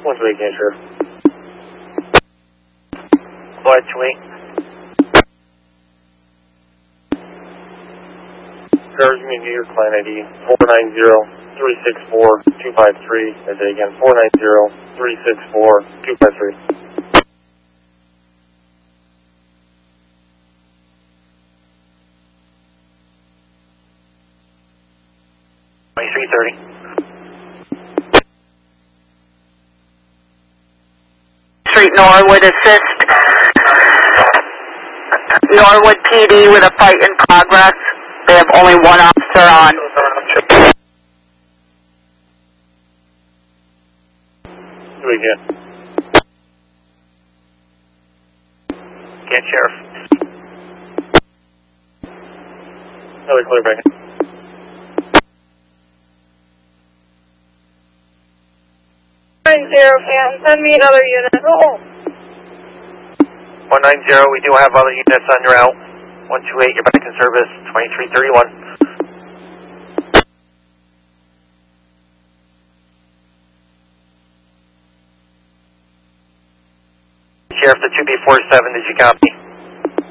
128, can Sheriff. Flight 28. Sheriff, give me New York client ID 490-364-253. And say again, 490-364-253. 2330. Street Norwood assist. Norwood PD with a fight in progress. They have only one officer on. Do it again. Again, Sheriff. Another clear back. Send me another unit. 190, we do have other units on route. 128, you're back in service. 2331. Sheriff, the 2B47, did you copy?